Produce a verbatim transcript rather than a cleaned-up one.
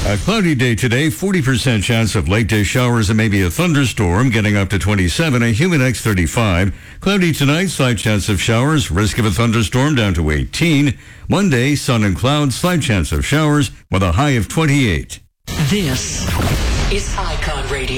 A cloudy day today, forty percent chance of late day showers and maybe a thunderstorm, getting up to twenty-seven, a humid X thirty-five. Cloudy tonight, slight chance of showers, risk of a thunderstorm down to eighteen. Monday, sun and clouds, slight chance of showers with a high of twenty-eight. This is Icon Radio.